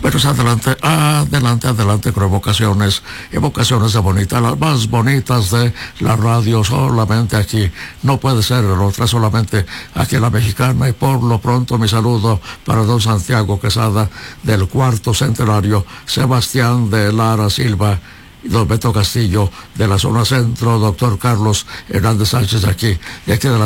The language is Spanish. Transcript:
Pues adelante, adelante con evocaciones de bonitas, las más bonitas de la radio, solamente aquí, no puede ser en otra, solamente aquí en La Mexicana. Y por lo pronto mi saludo para don Santiago Quesada del cuarto centenario, Sebastián de Lara Silva, don Beto Castillo de la zona centro, doctor Carlos Hernández Sánchez aquí, de aquí de la